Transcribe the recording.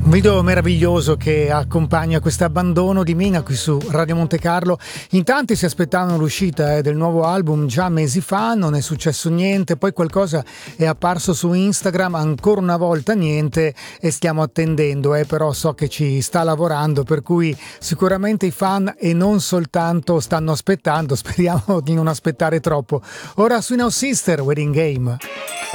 Un video meraviglioso che accompagna questo abbandono di Mina qui su Radio Monte Carlo. In tanti si aspettavano l'uscita del nuovo album già mesi fa, non è successo niente, poi qualcosa è apparso su Instagram, ancora una volta niente e stiamo attendendo, però so che ci sta lavorando, per cui sicuramente i fan e non soltanto stanno aspettando, speriamo di non aspettare troppo. Ora su Now Sister, Wedding Game.